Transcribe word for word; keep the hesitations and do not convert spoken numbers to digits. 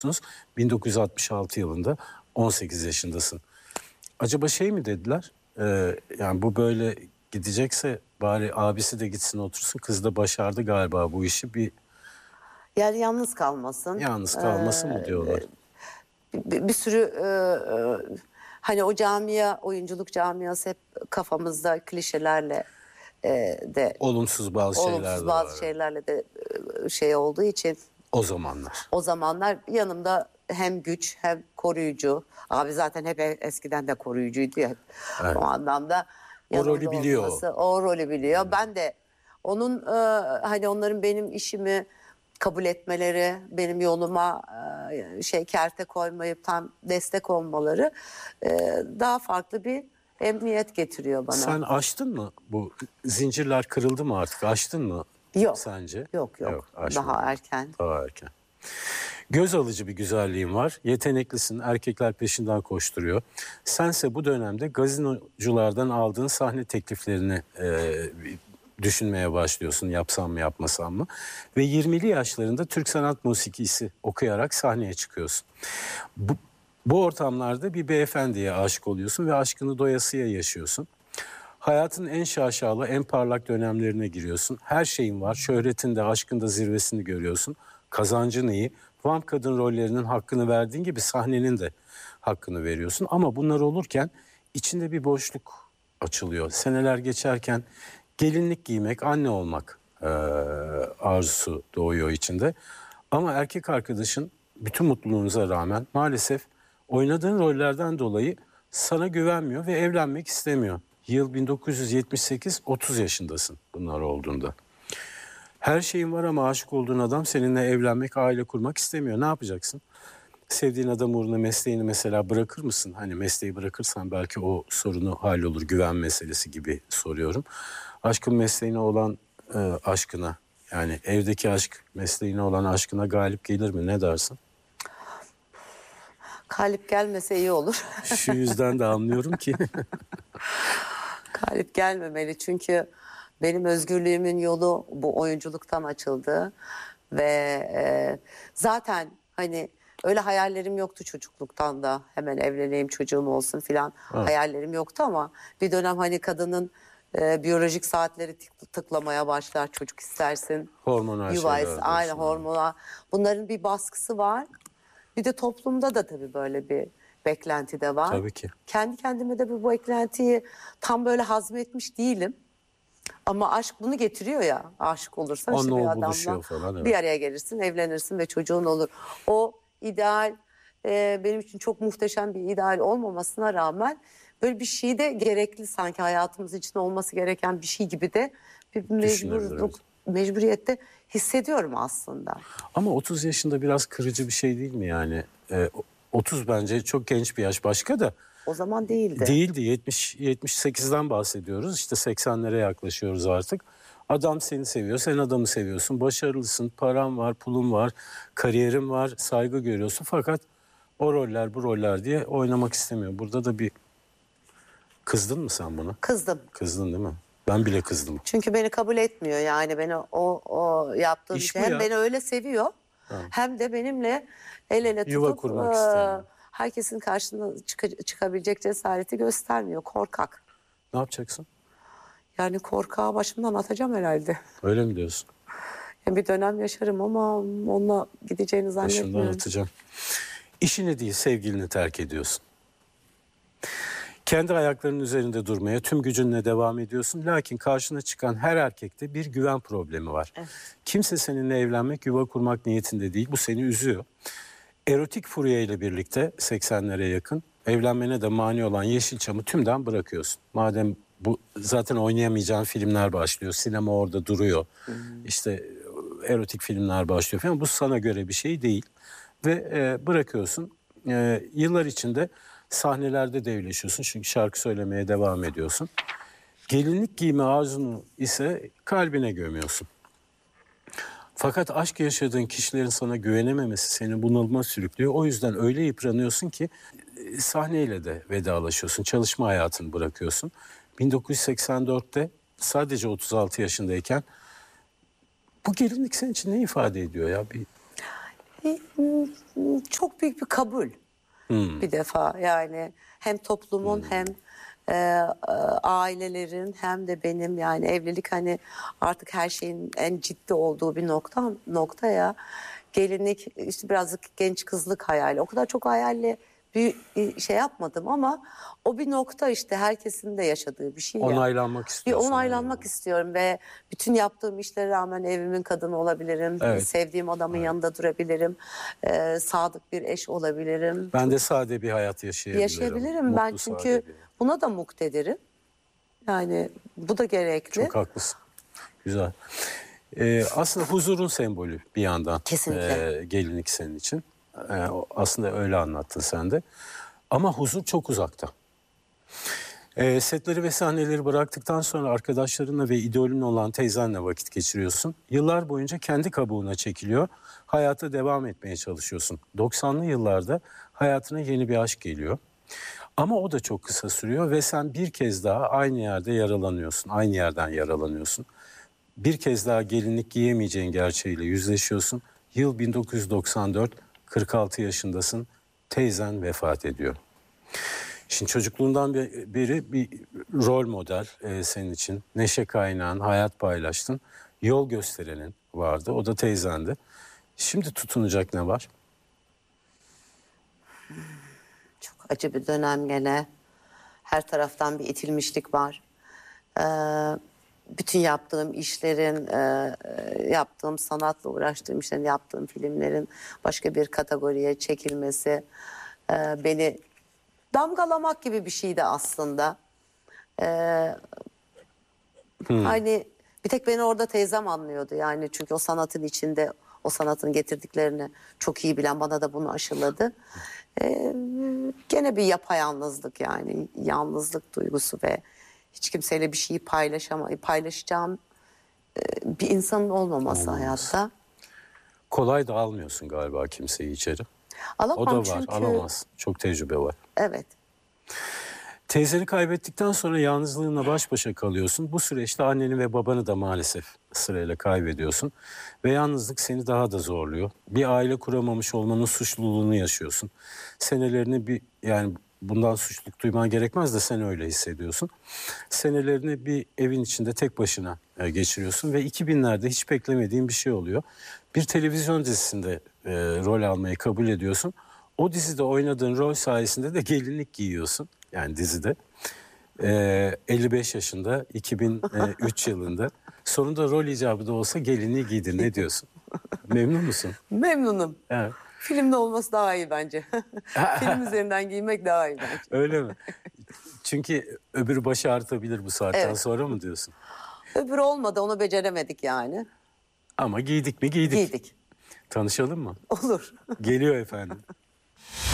bin dokuz yüz altmış altı yılında on sekiz yaşındasın. Acaba şey mi dediler? Ee, yani bu böyle gidecekse bari abisi de gitsin otursun. Kız da başardı galiba bu işi. Bir Yani yalnız kalmasın. yalnız kalmasın Ee, mı diyorlar? Bir, bir sürü e, e, hani o camia, oyunculuk camiası hep kafamızda klişelerle e, de Olumsuz bazı şeyler olumsuz de bazı var. şeylerle de e, şey olduğu için O zamanlar. o zamanlar yanımda hem güç hem koruyucu. Abi zaten hep eskiden de koruyucuydu ya. Evet. O anlamda O yanımda rolü biliyor. olması, o rolü biliyor. Ben de onun e, hani onların benim işimi kabul etmeleri, benim yoluma e, şey kerte koymayıp tam destek olmaları e, daha farklı bir emniyet getiriyor bana. Sen aştın mı? Bu zincirler kırıldı mı artık? Aştın mı? Yok. Sence? Yok yok. aşmadın. Daha erken. Daha erken. Göz alıcı bir güzelliğin var. Yeteneklisin. Erkekler peşinden koşturuyor. Sense bu dönemde gazinoculardan aldığın sahne tekliflerini e, düşünmeye başlıyorsun. Yapsam mı yapmasam mı? Ve yirmili yaşlarında Türk sanat musikisi okuyarak sahneye çıkıyorsun. Bu, bu ortamlarda bir beyefendiye aşık oluyorsun ve aşkını doyasıya yaşıyorsun. Hayatın en şaşalı, en parlak dönemlerine giriyorsun. Her şeyin var. Şöhretin de, aşkın da zirvesini görüyorsun. Kazancın iyi. Vamp kadın rollerinin hakkını verdiğin gibi sahnenin de hakkını veriyorsun. Ama bunlar olurken içinde bir boşluk açılıyor. Seneler geçerken gelinlik giymek, anne olmak e, arzusu doğuyor içinde. Ama erkek arkadaşın bütün mutluluğunuza rağmen maalesef oynadığın rollerden dolayı sana güvenmiyor ve evlenmek istemiyor. Yıl bin dokuz yüz yetmiş sekiz, otuz yaşındasın bunlar olduğunda. Her şeyin var ama aşık olduğun adam seninle evlenmek, aile kurmak istemiyor. Ne yapacaksın? Sevdiğin adam uğruna mesleğini mesela bırakır mısın? Hani mesleği bırakırsan belki o sorunu hallolur, güven meselesi gibi soruyorum. Aşkın mesleğine olan e, aşkına, yani evdeki aşk mesleğine olan aşkına galip gelir mi? Ne dersin? Galip gelmese iyi olur. Şu yüzden de anlıyorum ki. Galip gelmemeli çünkü benim özgürlüğümün yolu bu oyunculuktan açıldı ve e, zaten hani öyle hayallerim yoktu çocukluktan da hemen evleneyim çocuğum olsun filan hayallerim yoktu ama bir dönem hani kadının e, biyolojik saatleri tık, tıklamaya başlar, çocuk istersin, Hormonal yuva şeyler is- aynı diyorsun. hormona, bunların bir baskısı var. Bir de toplumda da tabii böyle bir beklenti de var. Tabii ki. Kendi kendime de bu beklentiyi tam böyle hazmetmiş değilim. Ama aşk bunu getiriyor ya. Aşık olursan işte Onunla bir o adamla buluşuyor falan, evet. bir araya gelirsin, evlenirsin ve çocuğun olur. O ideal e, benim için çok muhteşem bir ideal olmamasına rağmen böyle bir şey de gerekli sanki hayatımız için olması gereken bir şey gibi de bir mecburluk, mecburiyette hissediyorum aslında. Ama otuz yaşında biraz kırıcı bir şey değil mi yani? Ee, otuz bence çok genç bir yaş, başka da. O zaman değildi. Değildi. yetmiş yetmiş sekizden bahsediyoruz. İşte seksenlere yaklaşıyoruz artık. Adam seni seviyor, sen adamı seviyorsun. Başarılısın, paran var, pulun var, kariyerin var, saygı görüyorsun. Fakat o roller, bu roller diye oynamak istemiyor. Burada da bir kızdın mı sen buna? Kızdım. Kızdın değil mi? Ben bile kızdım. Çünkü beni kabul etmiyor yani beni o o yaptığım İş şey bu hem ya. beni öyle seviyor hem de benimle el ele tutup Yuva kurmak e, istemiyor. herkesin karşısına çıka- çıkabilecek cesareti göstermiyor. Korkak. Ne yapacaksın? Yani korkağı başımdan atacağım herhalde. Öyle mi diyorsun? Yani bir dönem yaşarım ama onunla gideceğini Başımdan zannetmiyorum. atacağım. İşini değil, sevgilini terk ediyorsun. Kendi ayaklarının üzerinde durmaya tüm gücünle devam ediyorsun. Lakin karşına çıkan her erkekte bir güven problemi var. Evet. Kimse seninle evlenmek, yuva kurmak niyetinde değil. Bu seni üzüyor. Erotik furya ile birlikte seksenlere yakın evlenmene de mani olan Yeşilçam'ı tümden bırakıyorsun. Madem bu zaten oynayamayacağın filmler başlıyor. Sinema orada duruyor. Hmm. İşte erotik filmler başlıyor falan. Bu sana göre bir şey değil. Ve e, bırakıyorsun. E, yıllar içinde sahnelerde devleşiyorsun. Çünkü şarkı söylemeye devam ediyorsun. Gelinlik giyme arzunu ise kalbine gömüyorsun. Fakat aşk yaşadığın kişilerin sana güvenememesi seni bunalıma sürüklüyor. O yüzden öyle yıpranıyorsun ki sahneyle de vedalaşıyorsun. Çalışma hayatını bırakıyorsun. bin dokuz yüz seksen dörtte sadece otuz altı yaşındayken bu gelinlik senin için ne ifade ediyor ya? Bir... Çok büyük bir kabul. Hmm. Bir defa yani hem toplumun hem e, e, ailelerin hem de benim yani evlilik hani artık her şeyin en ciddi olduğu bir nokta nokta ya. Gelinlik işte birazcık genç kızlık hayali. O kadar çok hayalle bir şey yapmadım ama o bir nokta işte herkesin de yaşadığı bir şey ya. Onaylanmak Bir istiyorsun. onaylanmak yani. istiyorum ve bütün yaptığım işlere rağmen evimin kadını olabilirim. Evet. Sevdiğim adamın yanında durabilirim. Ee, sadık bir eş olabilirim. Ben de sade bir hayat yaşayabilirim. Yaşayabilirim ben Mutlu, çünkü sade bir- buna da muktedirim. Yani bu da gerekli. Çok haklısın. Güzel. Ee, aslında huzurun sembolü bir yandan. Kesinlikle. Ee, gelinlik senin için. Ee, o- aslında öyle anlattın sen de. Ama huzur çok uzakta. Ee, setleri ve sahneleri bıraktıktan sonra arkadaşlarınla ve idolün olan teyzenle vakit geçiriyorsun. Yıllar boyunca kendi kabuğuna çekiliyor. Hayata devam etmeye çalışıyorsun. doksanlı yıllarda hayatına yeni bir aşk geliyor. Ama o da çok kısa sürüyor ve sen bir kez daha aynı yerde yaralanıyorsun. Aynı yerden yaralanıyorsun. Bir kez daha gelinlik giyemeyeceğin gerçeğiyle yüzleşiyorsun. Yıl bin dokuz yüz doksan dört, kırk altı yaşındasın. Teyzen vefat ediyor. Şimdi çocukluğundan be- beri bir rol model e, senin için. Neşe kaynağın, hayat paylaştın. Yol gösterenin vardı. O da teyzendi. Şimdi tutunacak ne var? Çok acı bir dönem gene. Her taraftan bir itilmişlik var. Ee, bütün yaptığım işlerin, e, e, yaptığım sanatla uğraştığım işlerin, yaptığım filmlerin başka bir kategoriye çekilmesi e, beni damgalamak gibi bir şeydi aslında. Ee, Hani bir tek beni orada teyzem anlıyordu yani çünkü o sanatın içinde o sanatın getirdiklerini çok iyi bilen bana da bunu aşıladı. Ee, gene bir yapayalnızlık yani yalnızlık duygusu ve hiç kimseyle bir şeyi paylaşama, paylaşacağım e, bir insanın olmaması Olmaz. hayatta. Kolay da almıyorsun galiba kimseyi içeri. Alamam O da var, çünkü. alamaz. Çok tecrübe var. Evet. Teyzeni kaybettikten sonra yalnızlığınla baş başa kalıyorsun. Bu süreçte anneni ve babanı da maalesef sırayla kaybediyorsun. Ve yalnızlık seni daha da zorluyor. Bir aile kuramamış olmanın suçluluğunu yaşıyorsun. Senelerini bir yani bundan suçluluk duyman gerekmez de sen öyle hissediyorsun. Senelerini bir evin içinde tek başına e, geçiriyorsun ve iki binlerde hiç beklemediğin bir şey oluyor. Bir televizyon dizisinde e, rol almayı kabul ediyorsun. O dizide oynadığın rol sayesinde de gelinlik giyiyorsun. Yani dizide. Ee, elli beş yaşında iki bin üç yılında. Sonunda rol icabı da olsa gelinliği giydin. Ne diyorsun? Memnun musun? Memnunum. Evet. Filmde olması daha iyi bence. Film üzerinden giymek daha iyi bence. Öyle mi? Çünkü öbürü başı ağrıtabilir bu saatten Evet. sonra mı diyorsun? Öbürü olmadı onu beceremedik yani. Ama giydik mi giydik. Giydik. Tanışalım mı? Olur. Geliyor efendim.